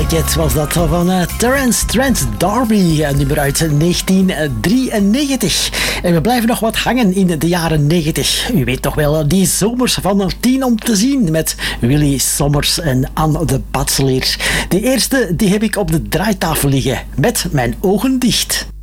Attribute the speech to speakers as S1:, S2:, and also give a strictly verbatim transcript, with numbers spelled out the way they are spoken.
S1: Ticket was dat van uh, Terence Trent D'Arby, een nummer uit negentien drieënnegentig. En we blijven nog wat hangen in de jaren negentig. U weet toch wel, die zomers van tien om te zien met Willy Sommers en Anne de Batseleer. De eerste die heb ik op de draaitafel liggen, met mijn ogen dicht.